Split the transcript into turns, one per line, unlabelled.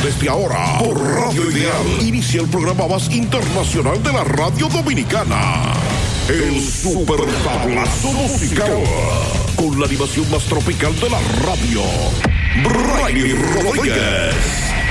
Desde ahora, por Radio Ideal, inicia el programa más internacional de la radio dominicana. El Super Tablazo Musical. Con la animación más tropical de la radio. Brady Rodríguez.